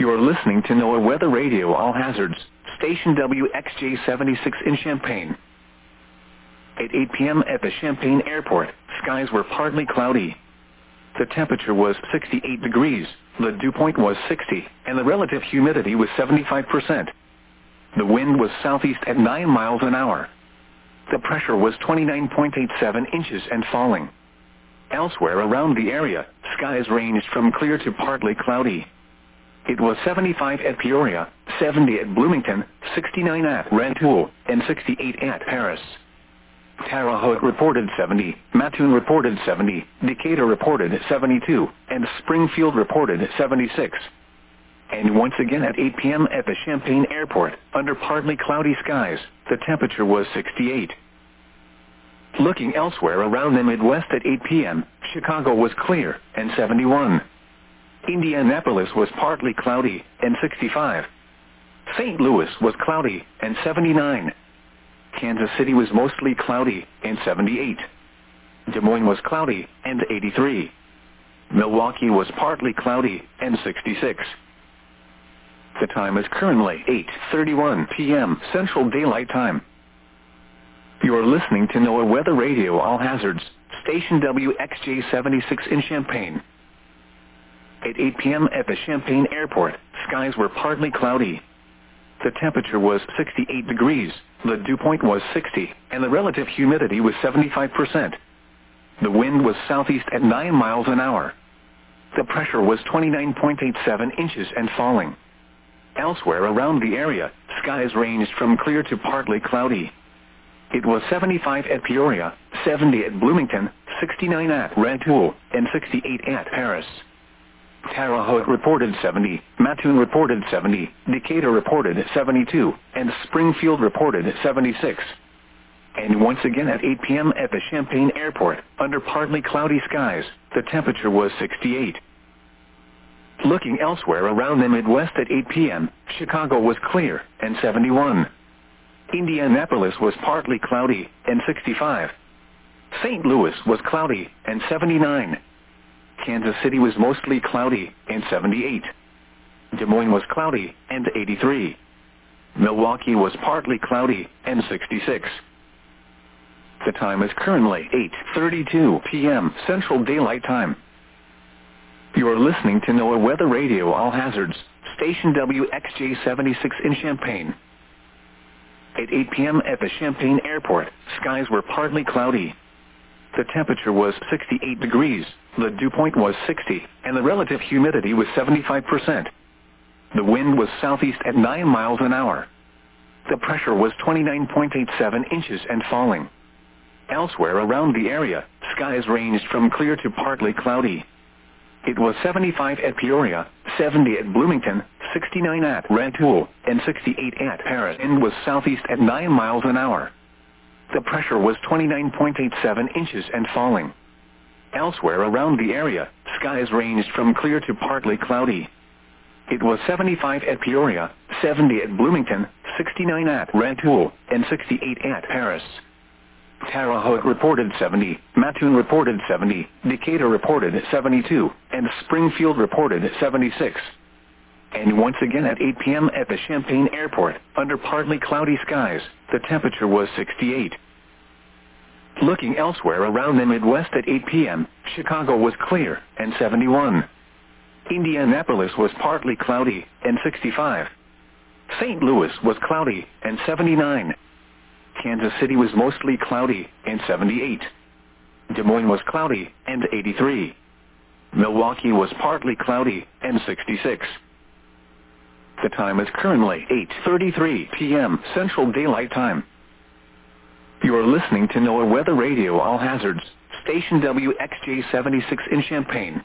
You're listening to NOAA Weather Radio All Hazards, station WXJ-76 in Champaign. At 8 p.m. at the Champaign Airport, skies were partly cloudy. The temperature was 68 degrees, the dew point was 60, and the relative humidity was 75%. The wind was southeast at 9 miles an hour. The pressure was 29.87 inches and falling. Elsewhere around the area, skies ranged from clear to partly cloudy. It was 75 at Peoria, 70 at Bloomington, 69 at Rantoul, and 68 at Paris. Terre Haute reported 70, Mattoon reported 70, Decatur reported 72, and Springfield reported 76. And once again at 8 p.m. at the Champaign Airport, under partly cloudy skies, the temperature was 68. Looking elsewhere around the Midwest at 8 p.m., Chicago was clear, and 71. Indianapolis was partly cloudy, and 65. St. Louis was cloudy, and 79. Kansas City was mostly cloudy, and 78. Des Moines was cloudy, and 83. Milwaukee was partly cloudy, and 66. The time is currently 8:31 p.m. Central Daylight Time. You are listening to NOAA Weather Radio All Hazards, station WXJ-76 in Champaign. At 8 p.m. at the Champaign Airport, skies were partly cloudy. The temperature was 68 degrees, the dew point was 60, and the relative humidity was 75%. The wind was southeast at 9 miles an hour. The pressure was 29.87 inches and falling. Elsewhere around the area, skies ranged from clear to partly cloudy. It was 75 at Peoria, 70 at Bloomington, 69 at Rantoul, and 68 at Paris. Terre Haute reported 70, Mattoon reported 70, Decatur reported 72, and Springfield reported 76. And once again at 8 p.m. at the Champaign Airport, under partly cloudy skies, the temperature was 68. Looking elsewhere around the Midwest at 8 p.m., Chicago was clear, and 71. Indianapolis was partly cloudy, and 65. St. Louis was cloudy, and 79. Kansas City was mostly cloudy, and 78. Des Moines was cloudy, and 83. Milwaukee was partly cloudy, and 66. The time is currently 8:32 p.m. Central Daylight Time. You are listening to NOAA Weather Radio All Hazards, station WXJ-76 in Champaign. At 8 p.m. at the Champaign Airport, skies were partly cloudy. The temperature was 68 degrees, the dew point was 60, and the relative humidity was 75%. The wind was southeast at 9 miles an hour. The pressure was 29.87 inches and falling. Elsewhere around the area, skies ranged from clear to partly cloudy. It was 75 at Peoria, 70 at Bloomington, 69 at Rantoul, and 68 at Paris, and was southeast at 9 miles an hour. The pressure was 29.87 inches and falling. Elsewhere around the area, skies ranged from clear to partly cloudy. It was 75 at Peoria, 70 at Bloomington, 69 at Rantoul, and 68 at Paris. Terre Haute reported 70, Mattoon reported 70, Decatur reported 72, and Springfield reported 76. And once again at 8 p.m. at the Champaign Airport, under partly cloudy skies, the temperature was 68. Looking elsewhere around the Midwest at 8 p.m., Chicago was clear, and 71. Indianapolis was partly cloudy, and 65. St. Louis was cloudy, and 79. Kansas City was mostly cloudy, and 78. Des Moines was cloudy, and 83. Milwaukee was partly cloudy, and 66. The time is currently 8:33 p.m. Central Daylight Time. You are listening to NOAA Weather Radio All Hazards, station WXJ-76 in Champaign.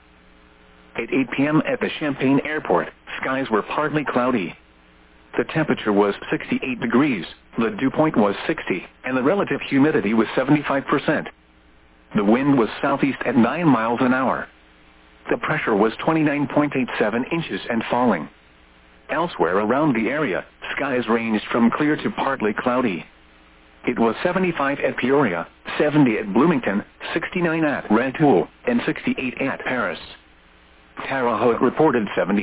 At 8 p.m. at the Champaign Airport, skies were partly cloudy. The temperature was 68 degrees, the dew point was 60, and the relative humidity was 75%. The wind was southeast at 9 miles an hour. The pressure was 29.87 inches and falling. Elsewhere around the area, skies ranged from clear to partly cloudy. It was 75 at Peoria, 70 at Bloomington, 69 at Rantoul, and 68 at Paris. Terre Haute reported 70.